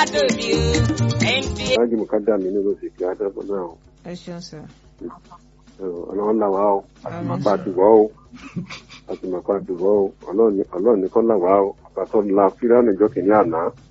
Láti mú ká dà mí ní ló sì fi àdàbọ̀ náà. Ẹ ṣeun sir. Ọlọ́run là wá o, àtìmọ̀pá àdìwọ́ o, àtìmọ̀pá àdìwọ́ o, ọlọ́run nìkan là wá o, àpàtọ́ la fíra níjọ́ kìíní àná.